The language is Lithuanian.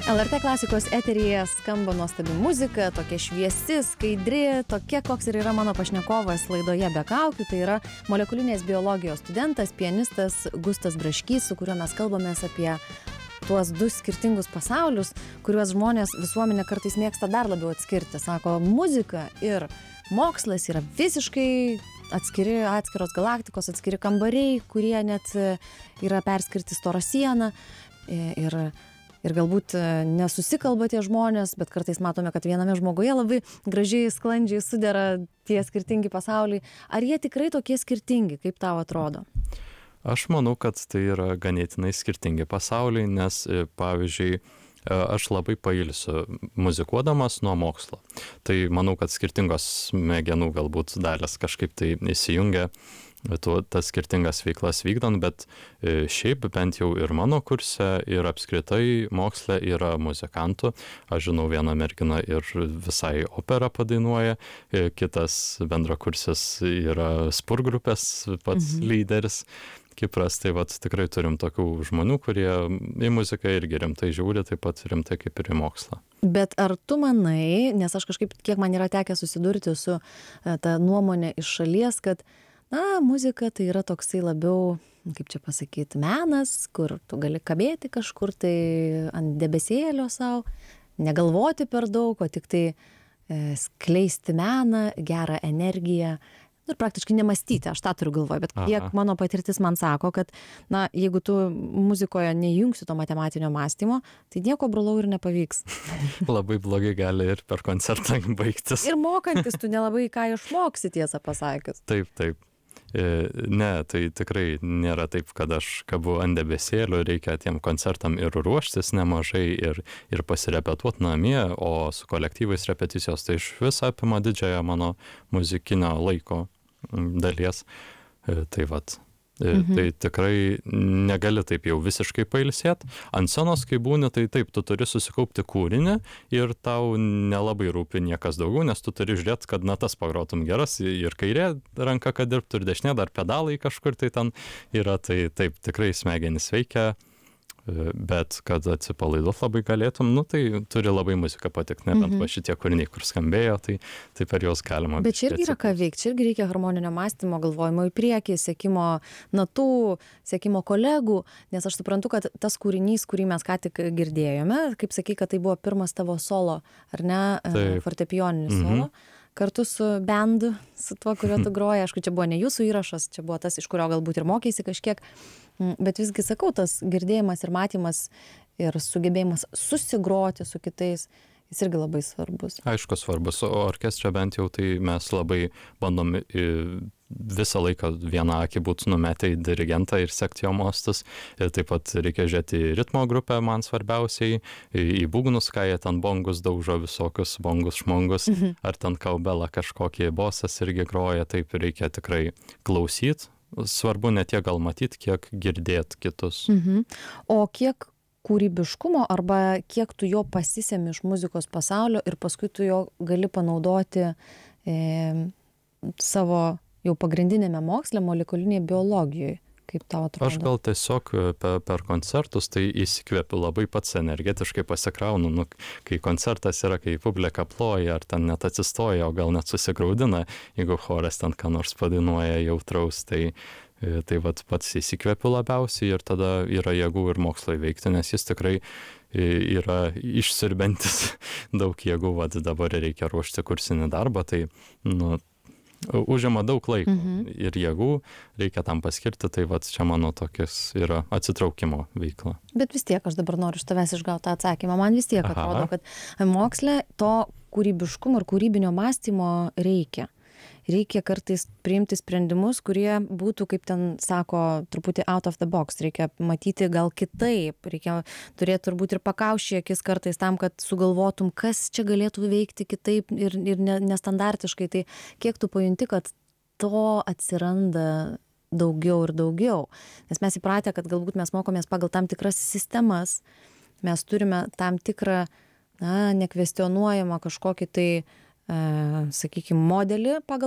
LRT klasikos eteryje skamba nuostabi muzika, tokia šviesi, skaidri, tokia, koks ir yra mano pašnekovas laidoje Be kaukių. Tai yra molekulinės biologijos studentas, pianistas Gustas Braškys, su kuriuo mes kalbamės apie tuos du skirtingus pasaulius, kuriuos žmonės visuomenė kartais mėgsta dar labiau atskirti. Sako, muzika ir mokslas yra visiškai atskiros galaktikos, atskiri kambariai, kurie net yra perskirti storą sieną. Ir galbūt nesusikalba tie žmonės, bet kartais matome, kad viename žmoguje labai gražiai, sklandžiai sudera tie skirtingi pasauliai. Ar jie tikrai tokie skirtingi, kaip tau atrodo? Aš manau, kad tai yra ganėtinai skirtingi pasauliai, nes, pavyzdžiui, aš labai pailsiu muzikuodamas nuo mokslo. Tai manau, kad skirtingos smegenų galbūt dalys kažkaip tai įsijungia tas skirtingas veiklas vykdant, bet šiaip bent jau ir mano kurse ir apskritai moksle yra muzikantų. Aš žinau, vieną merginą ir visai operą padainuoja, kitas bendrakursis yra spurgrupės pats lyderis. Kipras, tai vat tikrai turim tokių žmonių, kurie į muziką irgi rimtai žiūri, taip pat rimtai kaip ir į mokslą. Bet ar tu manai, nes aš kažkaip, kiek man yra tekę susidurti su ta nuomonė iš šalies, kad muzika tai yra toksai labiau, kaip čia pasakyti, menas, kur tu gali kabėti kažkur tai ant debesėlio savo, negalvoti per daug, o tik tai skleisti meną, gerą energiją. Ir praktiškai nemąstyti, aš tą turiu galvoje, bet kiek mano patirtis man sako, kad, jeigu tu muzikoje neįjungsi to matematinio mąstymo, tai nieko, brolau, ir nepavyks. Labai blogai gali ir per koncertą baigtis. Ir mokantis tu nelabai ką išmoksi, tiesą pasakius. Taip. Ne, tai tikrai nėra taip, kad aš kabu ant debesėlio, reikia tiem koncertam ir ruoštis nemažai ir pasirepetuoti namie, o su kolektyvais repeticijos tai iš viso apima didžiąją mano muzikinio laiko dalies. Tai vat. Tai tikrai negali taip jau visiškai pailsėti. Ant scenos, kai būni, tai taip, tu turi susikaupti kūrinį ir tau nelabai rūpi niekas daugiau, nes tu turi žiūrėti, kad natas pagrotum geras ir kairė ranka, kad dirbtų, ir dešinė dar pedalai kažkur tai ten yra. Tai taip, tikrai smegenys veikia, bet kad atsipalaiduot labai galėtum, tai turi labai muzika patikti, nebent va šitie kūriniai, kur skambėjo, tai per juos galima. Bet čia irgi yra ką veikti, čia irgi reikia harmoninio mąstymo, galvojimo į priekį, sekimo natų, sekimo kolegų, nes aš suprantu, kad tas kūrinys, kurį mes ką tik girdėjome, kaip sakai, kad tai buvo pirmas tavo solo, ar ne, fortepijoninis solo, kartu su bendu, su tuo, kuriuo tu groji. Aišku, čia buvo ne jūsų įrašas, čia buvo tas, iš kurio galbūt ir mokėsi kažkiek, bet visgi sakau, tas girdėjimas ir matymas ir sugebėjimas susigroti su kitais, jis irgi labai svarbus. Aišku, svarbus. O orkestre bent jau tai mes labai bandom visą laiką vieną akį būt numetę į dirigentą ir sekti jo mostus. Ir taip pat reikia žiūrėti į ritmo grupę, man svarbiausiai, į būgnus, ką jie ten bongus daužo, visokius bongus, šmongus, ar ten kaubelą kažkokį bosas irgi groja, taip reikia tikrai klausyti. Svarbu ne tiek gal matyti, kiek girdėti kitus. O kiek kūrybiškumo arba kiek tu jo pasisemi iš muzikos pasaulio ir paskui tu jo gali panaudoti savo jau pagrindinėme moksle, molekulinėje biologijoje, kaip tau atrodo? Aš gal tiesiog per koncertus tai įsikvėpiu, labai pats energetiškai pasikraunu, kai koncertas yra, kai publika ploja, ar ten net atsistoja, o gal net susigraudina, jeigu choras ten ką nors padainuoja jautraus, tai vat pats įsikvėpiu labiausiai ir tada yra jėgų ir mokslo įveikti, nes jis tikrai yra išsiurbiantis daug jėgų, vat dabar reikia ruošti kursinį darbą, tai užima daug laiko ir jėgų, reikia tam paskirti, tai vat čia mano tokias yra atsitraukimo veikla. Bet vis tiek aš dabar noriu iš tavęs išgauti atsakymą. Man vis tiek atrodo, kad moksle to kūrybiškumo ir kūrybinio mąstymo reikia. Reikia kartais priimti sprendimus, kurie būtų, kaip ten sako, truputį out of the box. Reikia matyti gal kitaip. Reikia turėti turbūt ir pakaušį akis kartais tam, kad sugalvotum, kas čia galėtų veikti kitaip ir nestandartiškai. Tai kiek tu pajunti, kad to atsiranda daugiau ir daugiau. Nes mes įpratę, kad galbūt mes mokomės pagal tam tikras sistemas. Mes turime tam tikrą, nekvestionuojamą kažkokį tai, sakykime, modelį, pagal